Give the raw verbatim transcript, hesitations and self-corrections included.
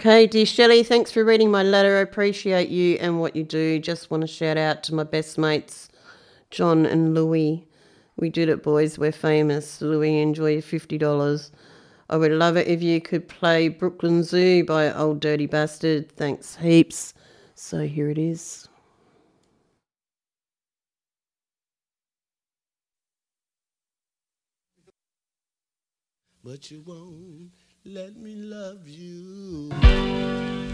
Okay, dear Shelley, thanks for reading my letter. I appreciate you and what you do. Just want to shout out to my best mates, John and Louie. We did it, boys. We're famous. Louie, enjoy your fifty dollars. I would love it if you could play Brooklyn Zoo by Old Dirty Bastard. Thanks heaps. So here it is. But you won't let me love you.